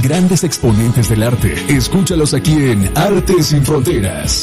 grandes exponentes del arte. Escúchalos aquí en Arte Sin Fronteras.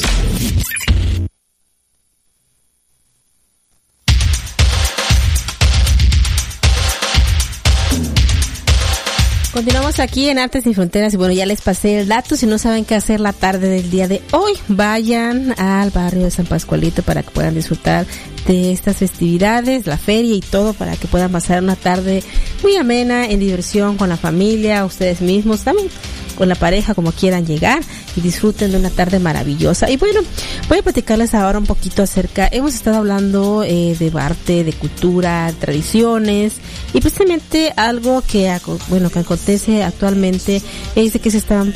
Continuamos aquí en Artes Sin Fronteras y bueno, ya les pasé el dato. Si no saben qué hacer la tarde del día de hoy, vayan al barrio de San Pascualito para que puedan disfrutar de estas festividades, la feria y todo, para que puedan pasar una tarde muy amena en diversión con la familia, ustedes mismos, también con la pareja, como quieran llegar, y disfruten de una tarde maravillosa. Y bueno, voy a platicarles ahora un poquito acerca, hemos estado hablando de arte, de cultura, tradiciones, y precisamente algo que acontece actualmente es de que se están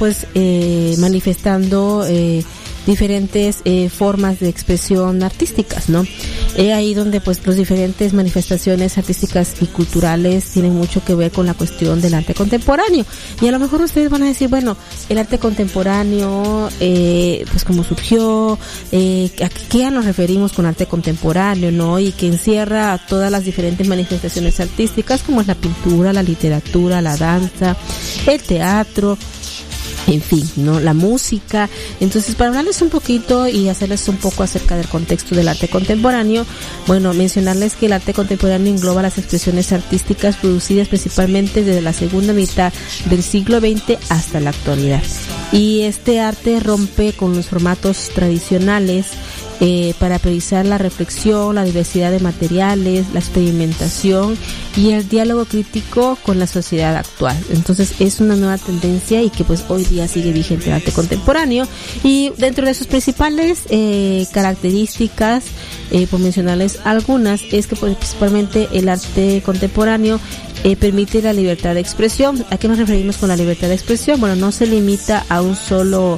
manifestando diferentes formas de expresión artísticas, ¿no? Ahí donde pues las diferentes manifestaciones artísticas y culturales tienen mucho que ver con la cuestión del arte contemporáneo. Y a lo mejor ustedes van a decir, bueno, el arte contemporáneo, pues cómo surgió, a qué nos referimos con arte contemporáneo, ¿no? Y que encierra a todas las diferentes manifestaciones artísticas como es la pintura, la literatura, la danza, el teatro, en fin, ¿no? La música. Entonces, para hablarles un poquito y hacerles un poco acerca del contexto del arte contemporáneo, bueno, mencionarles que el arte contemporáneo engloba las expresiones artísticas producidas principalmente desde la segunda mitad del siglo XX hasta la actualidad. Y este arte rompe con los formatos tradicionales para priorizar la reflexión, la diversidad de materiales, la experimentación y el diálogo crítico con la sociedad actual. Entonces es una nueva tendencia y que pues hoy día sigue vigente el arte contemporáneo, y dentro de sus principales características, por mencionarles algunas, es que pues, principalmente el arte contemporáneo permite la libertad de expresión. ¿A qué nos referimos con la libertad de expresión? Bueno, no se limita a un solo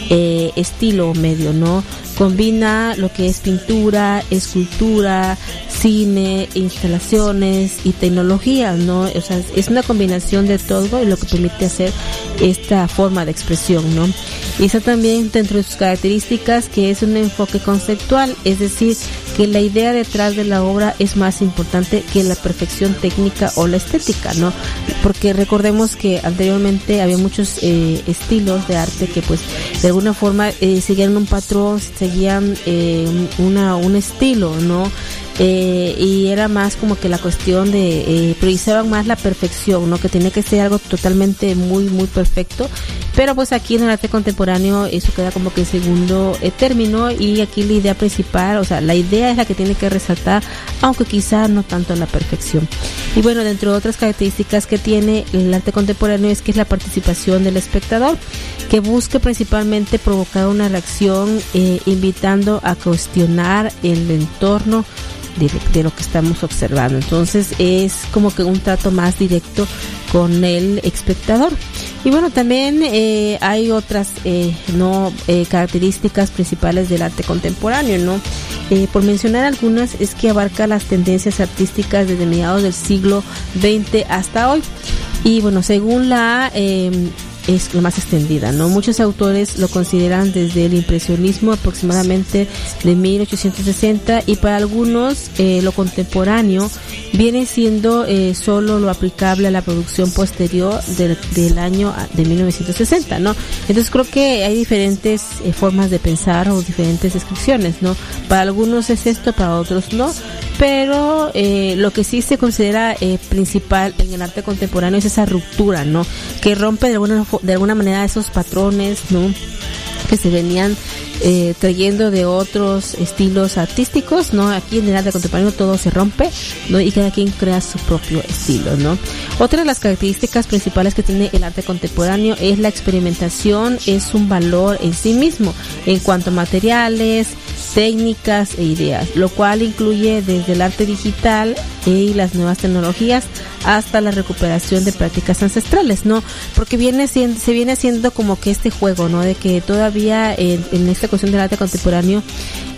estilo o medio, ¿no? Combina lo que es pintura, escultura, cine, instalaciones y tecnología, ¿no? O sea, es una combinación de todo y lo que permite hacer esta forma de expresión, ¿no? Y está también dentro de sus características que es un enfoque conceptual, es decir, que la idea detrás de la obra es más importante que la perfección técnica o la estética, ¿no? Porque recordemos que anteriormente había muchos estilos de arte que pues de alguna forma seguían un patrón, seguían un estilo, ¿no? Y era más como que la cuestión de priorizaban más la perfección, ¿no? Que tenía que ser algo totalmente muy muy perfecto, pero pues aquí en el arte contemporáneo eso queda como que en segundo término, y aquí la idea principal, o sea, la idea es la que tiene que resaltar, aunque quizá no tanto la perfección. Y bueno, dentro de otras características que tiene el arte contemporáneo es que es la participación del espectador, que busca principalmente provocar una reacción invitando a cuestionar el entorno de lo que estamos observando. Entonces es como que un trato más directo con el espectador. Y bueno, también hay otras características principales del arte contemporáneo, ¿no? Por mencionar algunas, es que abarca las tendencias artísticas desde mediados del siglo XX hasta hoy. Y bueno, según es la más extendida, ¿no? Muchos autores lo consideran desde el impresionismo aproximadamente de 1860, y para algunos lo contemporáneo viene siendo solo lo aplicable a la producción posterior del año de 1960, ¿no? Entonces creo que hay diferentes formas de pensar o diferentes descripciones, ¿no? Para algunos es esto, para otros no, pero lo que sí se considera principal en el arte contemporáneo es esa ruptura, ¿no? Que rompe de alguna manera esos patrones, ¿no? Que se venían trayendo de otros estilos artísticos, ¿no? Aquí en el arte contemporáneo todo se rompe, ¿no? Y cada quien crea su propio estilo, ¿no? Otra de las características principales que tiene el arte contemporáneo es la experimentación, es un valor en sí mismo en cuanto a materiales, técnicas e ideas, lo cual incluye desde el arte digital y las nuevas tecnologías hasta la recuperación de prácticas ancestrales, ¿no? Porque se viene haciendo como que este juego, ¿no? De que todavía en esta cuestión del arte contemporáneo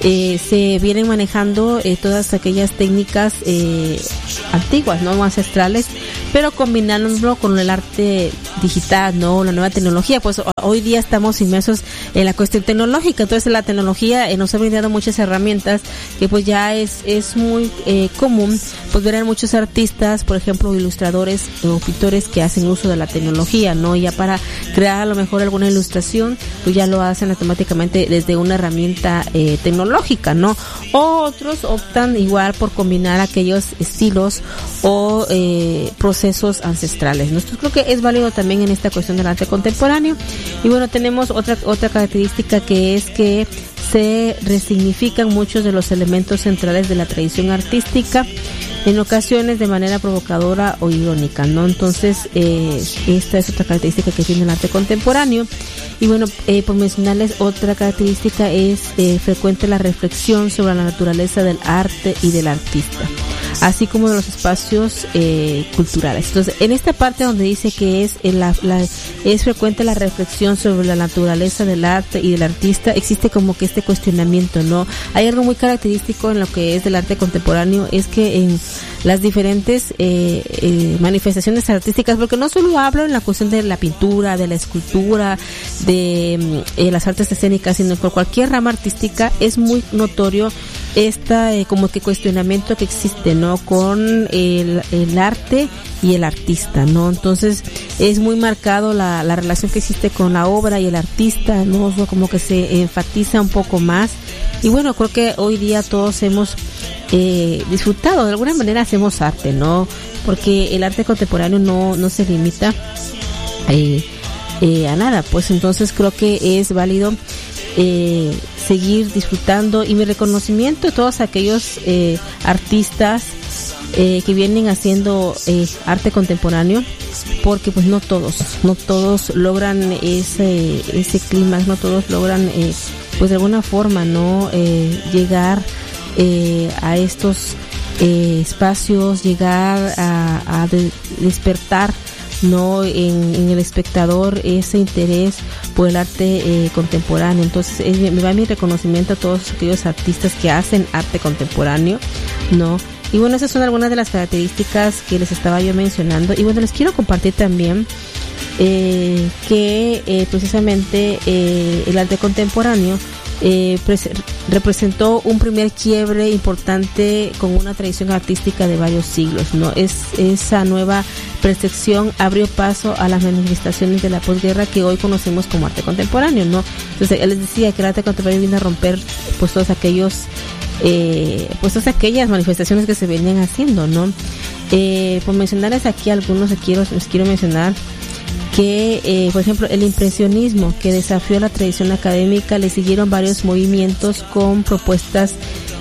se vienen manejando todas aquellas técnicas antiguas, ¿no? Ancestrales, pero combinándolo con el arte digital, ¿no? La nueva tecnología. Pues hoy día estamos inmersos en la cuestión tecnológica, entonces la tecnología nos ha brindado muchas herramientas que pues ya es muy común pues ver a muchos artistas, por ejemplo ilustradores o pintores que hacen uso de la tecnología, ¿no? Ya para crear a lo mejor alguna ilustración pues ya lo hacen automáticamente desde una herramienta tecnológica, ¿no? O otros optan igual por combinar aquellos estilos o procesos ancestrales, ¿no? Esto creo que es válido también en esta cuestión del arte contemporáneo. Y bueno, tenemos otra característica que es que se resignifican muchos de los elementos centrales de la tradición artística, en ocasiones de manera provocadora o irónica, ¿no? Entonces, esta es otra característica que tiene el arte contemporáneo. Y bueno, por mencionarles otra característica es frecuente la reflexión sobre la naturaleza del arte y del artista, así como de los espacios culturales. Entonces, en esta parte donde dice que es frecuente la reflexión sobre la naturaleza del arte y del artista, existe como que este cuestionamiento, ¿no? Hay algo muy característico en lo que es del arte contemporáneo, es que en las diferentes manifestaciones artísticas, porque no solo hablo en la cuestión de la pintura, de la escultura, de las artes escénicas, sino por cualquier rama artística es muy notorio esta como que cuestionamiento que existe, ¿no? Con el arte y el artista, ¿no? Entonces es muy marcado la relación que existe con la obra y el artista, ¿no? Como que se enfatiza un poco más. Y bueno, creo que hoy día todos hemos disfrutado, de alguna manera hacemos arte, ¿no? Porque el arte contemporáneo no se limita a nada, pues entonces creo que es válido seguir disfrutando, y mi reconocimiento a todos aquellos artistas que vienen haciendo arte contemporáneo, porque pues no todos logran ese clima, no todos logran pues de alguna forma no llegar a estos espacios, llegar a despertar, no en el espectador ese interés por el arte contemporáneo. Entonces me va mi reconocimiento a todos aquellos artistas que hacen arte contemporáneo, ¿no? Y bueno, esas son algunas de las características que les estaba yo mencionando. Y bueno, les quiero compartir también que precisamente el arte contemporáneo representó un primer quiebre importante con una tradición artística de varios siglos, ¿no? Esa nueva percepción abrió paso a las manifestaciones de la posguerra que hoy conocemos como arte contemporáneo, ¿no? Entonces él les decía que el arte contemporáneo viene a romper pues todos aquellos pues todas aquellas manifestaciones que se venían haciendo, ¿no? Por mencionarles aquí algunos, les quiero mencionar que, por ejemplo, el impresionismo, que desafió la tradición académica, le siguieron varios movimientos con propuestas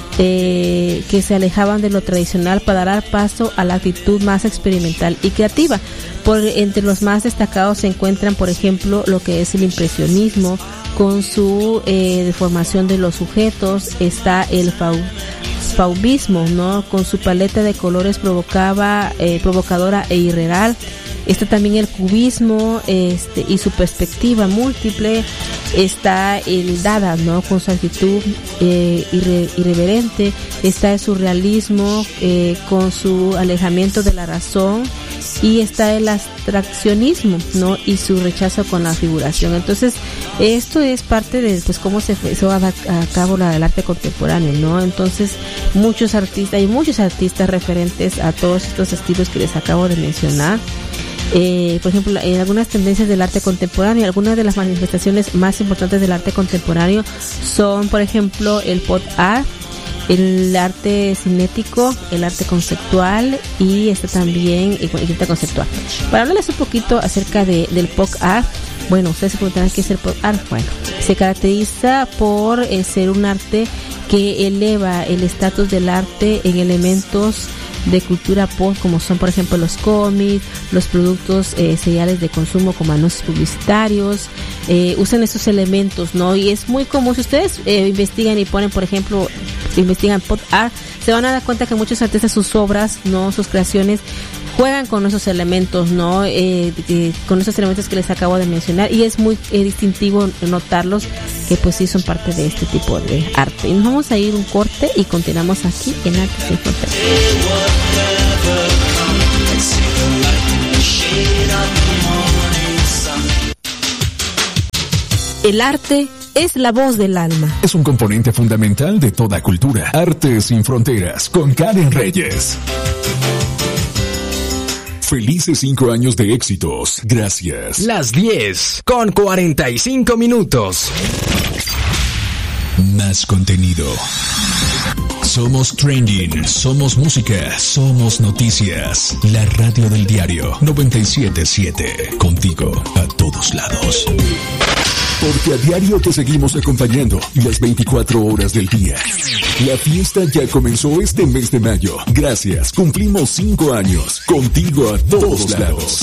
que se alejaban de lo tradicional para dar paso a la actitud más experimental y creativa. Entre los más destacados se encuentran, por ejemplo, lo que es el impresionismo, con su deformación de los sujetos. Está el fauvismo, ¿no? Con su paleta de colores provocadora e irreal. Está también el cubismo y su perspectiva múltiple. Está el Dada, ¿no? Con su actitud irreverente. Está el surrealismo con su alejamiento de la razón. Y está el abstraccionismo, ¿no? Y su rechazo con la figuración. Entonces, esto es parte de pues cómo se va a cabo el arte contemporáneo, ¿no? Entonces, hay muchos artistas referentes a todos estos estilos que les acabo de mencionar. Por ejemplo, en algunas tendencias del arte contemporáneo, algunas de las manifestaciones más importantes del arte contemporáneo son, por ejemplo, el pop art, el arte cinético, el arte conceptual, y está también el arte conceptual. Para hablarles un poquito acerca del pop art, bueno, ustedes se preguntarán qué es el pop art. Bueno, se caracteriza por ser un arte que eleva el estatus del arte en elementos de cultura pop, como son, por ejemplo, los cómics, los productos seriales de consumo como anuncios publicitarios. Usan esos elementos, ¿no? Y es muy común, si ustedes investigan y ponen, por ejemplo, investigan pop art, se van a dar cuenta que muchos artistas, sus obras, no, sus creaciones, juegan con esos elementos, ¿no? Con esos elementos que les acabo de mencionar, y es muy distintivo notarlos que pues sí son parte de este tipo de arte. Y nos vamos a ir un corte y continuamos aquí en Artes Sin Fronteras. El arte es la voz del alma. Es un componente fundamental de toda cultura. Artes Sin Fronteras con Karen Reyes. Felices 5 años de éxitos. Gracias. Las 10:45. Más contenido. Somos trending, somos música, somos noticias. La radio del diario 97.7. Contigo a todos lados. Porque a diario te seguimos acompañando las 24 horas del día. La fiesta ya comenzó este mes de mayo. Gracias, cumplimos 5 años. Contigo a todos lados.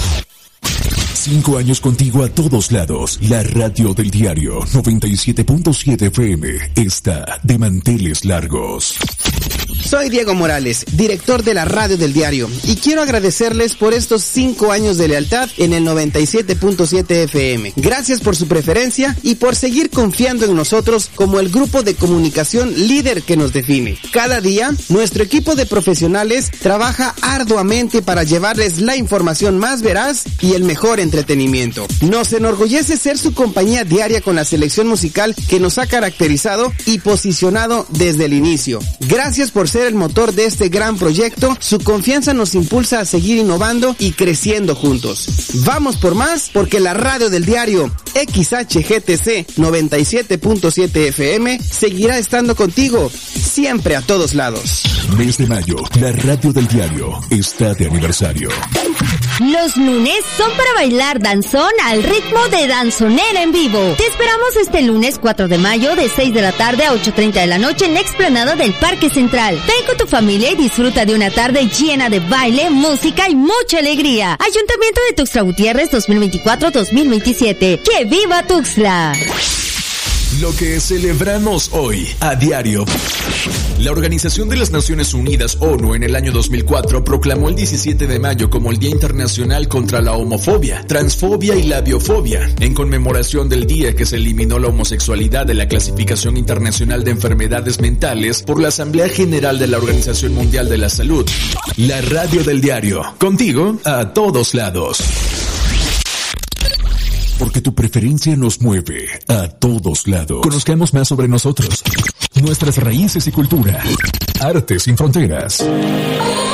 5 años contigo a todos lados. La radio del diario 97.7 FM está de manteles largos. Soy Diego Morales, director de la radio del diario, y quiero agradecerles por estos 5 años de lealtad en el 97.7 FM. Gracias por su preferencia y por seguir confiando en nosotros como el grupo de comunicación líder que nos define. Cada día, nuestro equipo de profesionales trabaja arduamente para llevarles la información más veraz y el mejor entretenimiento. Nos enorgullece ser su compañía diaria con la selección musical que nos ha caracterizado y posicionado desde el inicio. Gracias por ser el motor de este gran proyecto. Su confianza nos impulsa a seguir innovando y creciendo juntos. Vamos por más, porque la radio del diario XHGTC 97.7 FM seguirá estando contigo, siempre a todos lados. Mes de mayo, la radio del diario está de aniversario. Los lunes son para bailar danzón al ritmo de Danzonera en vivo. Te esperamos este lunes 4 de mayo de 6 de la tarde a 8:30 de la noche en la explanada del Parque Central. Ven con tu familia y disfruta de una tarde llena de baile, música y mucha alegría. Ayuntamiento de Tuxtla Gutiérrez 2024-2027. ¡Que viva Tuxtla! Lo que celebramos hoy a diario. La Organización de las Naciones Unidas, ONU, en el año 2004 proclamó el 17 de mayo como el Día Internacional contra la Homofobia, Transfobia y la Biofobia, en conmemoración del día que se eliminó la homosexualidad de la Clasificación Internacional de Enfermedades Mentales por la Asamblea General de la Organización Mundial de la Salud. La radio del diario, contigo a todos lados. Porque tu preferencia nos mueve a todos lados. Conozcamos más sobre nosotros, nuestras raíces y cultura. Artes Sin Fronteras.